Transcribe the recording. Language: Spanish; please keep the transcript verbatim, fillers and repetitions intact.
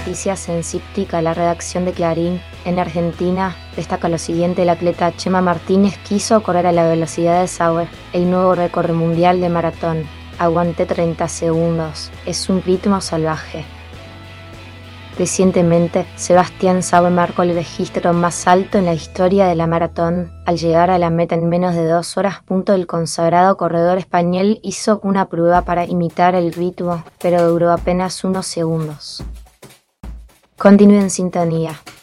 noticias en Cíptica, la redacción de Clarín. En Argentina destaca lo siguiente: la atleta Chema Martínez quiso correr a la velocidad de Sauer, el nuevo récord mundial de maratón. Aguanté treinta segundos, es un ritmo salvaje. Recientemente, Sebastián Sauer marcó el registro más alto en la historia de la maratón al llegar a la meta en menos de dos horas. El consagrado corredor español hizo una prueba para imitar el ritmo, pero duró apenas unos segundos. Continúe en sintonía.